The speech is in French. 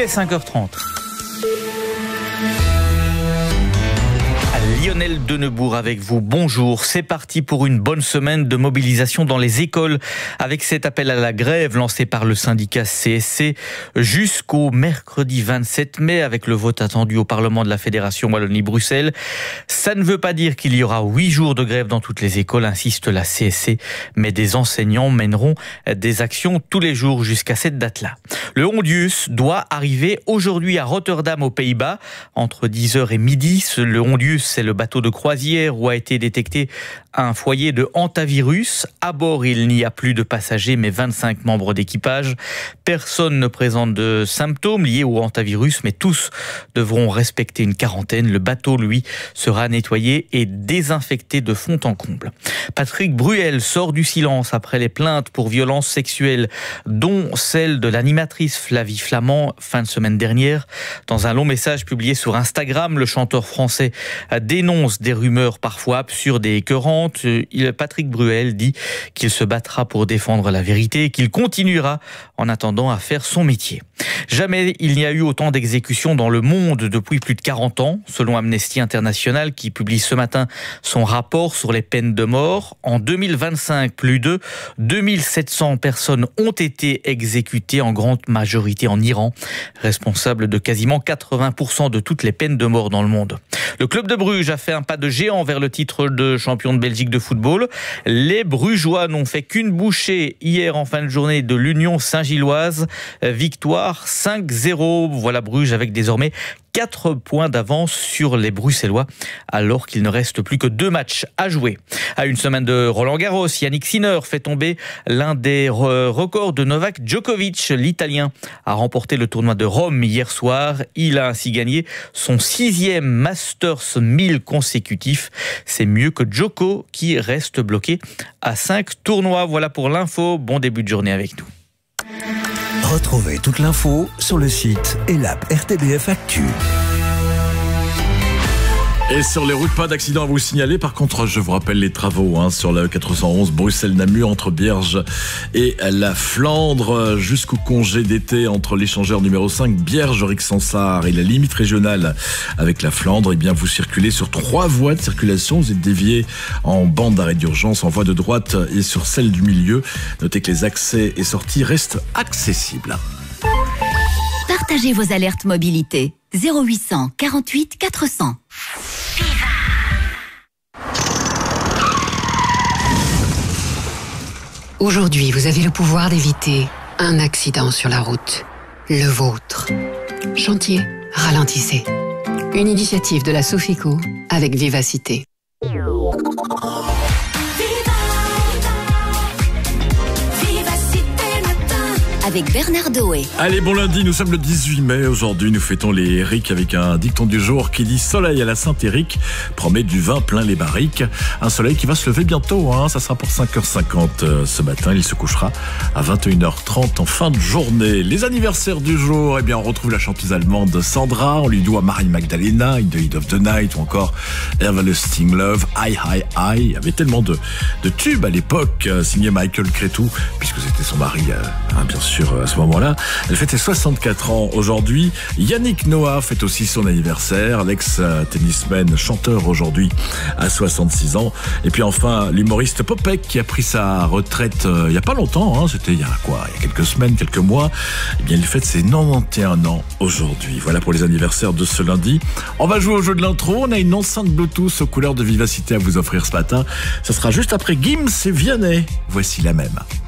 est 5h30. Lionel Denebourg avec vous, bonjour. C'est parti pour une bonne semaine de mobilisation dans les écoles avec cet appel à la grève lancé par le syndicat CSC jusqu'au mercredi 27 mai avec le vote attendu au Parlement de la Fédération Wallonie-Bruxelles. Ça ne veut pas dire qu'il y aura 8 jours de grève dans toutes les écoles, insiste la CSC, mais des enseignants mèneront des actions tous les jours jusqu'à cette date-là. Le Hondius doit arriver aujourd'hui à Rotterdam aux Pays-Bas entre 10h et midi. Le Hondius, c'est le bateau de croisière où a été détecté un foyer de hantavirus. À bord, il n'y a plus de passagers, mais 25 membres d'équipage. Personne ne présente de symptômes liés au hantavirus, mais tous devront respecter une quarantaine. Le bateau, lui, sera nettoyé et désinfecté de fond en comble. Patrick Bruel sort du silence après les plaintes pour violences sexuelles, dont celle de l'animatrice Flavie Flament fin de semaine dernière. Dans un long message publié sur Instagram, le chanteur français dénonce des rumeurs parfois absurdes et écœurantes. Patrick Bruel dit qu'il se battra pour défendre la vérité et qu'il continuera en attendant à faire son métier. Jamais il n'y a eu autant d'exécutions dans le monde depuis plus de 40 ans, selon Amnesty International qui publie ce matin son rapport sur les peines de mort. En 2025, plus de 2700 personnes ont été exécutées, en grande majorité en Iran, responsable de quasiment 80% de toutes les peines de mort dans le monde. Le club de Bruges a fait un pas de géant vers le titre de champion de Belgique de football. Les Brugeois n'ont fait qu'une bouchée hier en fin de journée de l'Union Saint-Gilloise. Victoire 5-0. Voilà Bruges avec désormais 4 points d'avance sur les Bruxellois, alors qu'il ne reste plus que 2 matchs à jouer. À une semaine de Roland-Garros, Yannick Sinner fait tomber l'un des records de Novak Djokovic. L'Italien a remporté le tournoi de Rome hier soir. Il a ainsi gagné son 6e Masters 1000 consécutif. C'est mieux que Djoko qui reste bloqué à 5 tournois. Voilà pour l'info. Bon début de journée avec nous. Retrouvez toute l'info sur le site et l'app RTBF Actu. Et sur les routes, pas d'accident à vous signaler. Par contre, je vous rappelle les travaux sur la 411 Bruxelles-Namur entre Bierge et la Flandre jusqu'au congé d'été entre l'échangeur numéro 5 Bierge-Rixensart et la limite régionale avec la Flandre. Eh bien, vous circulez sur 3 voies de circulation. Vous êtes dévié en bande d'arrêt d'urgence en voie de droite et sur celle du milieu. Notez que les accès et sorties restent accessibles. Partagez vos alertes mobilité. 0800 48 400. Aujourd'hui, vous avez le pouvoir d'éviter un accident sur la route. Le vôtre. Chantier, ralentissez. Une initiative de la Sofico avec Vivacité. Avec Bernard Doé. Allez, bon lundi, nous sommes le 18 mai. Aujourd'hui, nous fêtons les Éric avec un dicton du jour qui dit « Soleil à la Saint-Éric, promet du vin plein les barriques ». Un soleil qui va se lever bientôt, ça sera pour 5h50 ce matin. Il se couchera à 21h30 en fin de journée. Les anniversaires du jour, eh bien, on retrouve la chanteuse allemande Sandra. On lui doit Marie Magdalena, In the Heat of the Night ou encore Everlasting Love, Hi Hi Hi. Il y avait tellement de tubes à l'époque, signé Michael Cretu, puisque c'était son mari, bien sûr. À ce moment-là, elle fête ses 64 ans aujourd'hui. Yannick Noah fête aussi son anniversaire. L'ex-tennisman, chanteur aujourd'hui à 66 ans. Et puis enfin, l'humoriste Popek qui a pris sa retraite il n'y a pas longtemps. C'était il y a quelques semaines, quelques mois. Eh bien, il fête ses 91 ans aujourd'hui. Voilà pour les anniversaires de ce lundi. On va jouer au jeu de l'intro. On a une enceinte Bluetooth aux couleurs de Vivacité à vous offrir ce matin. Ça sera juste après Gims et Vianney. Voici la même.